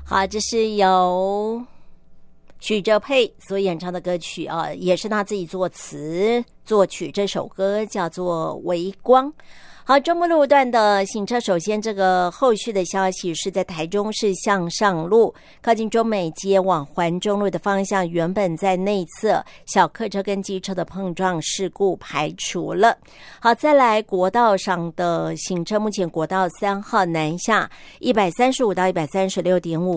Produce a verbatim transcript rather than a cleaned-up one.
好，这是由许哲佩所演唱的歌曲啊，也是他自己作词作曲，这首歌叫做《微光》。好，中部路段的行车，首先这个后续的消息是在台中市向上路靠近中美街往环中路的方向，原本在内侧小客车跟机车的碰撞事故排除了。好，再来国道上的行车，目前国道三号南下一百三十五到一百三十六点五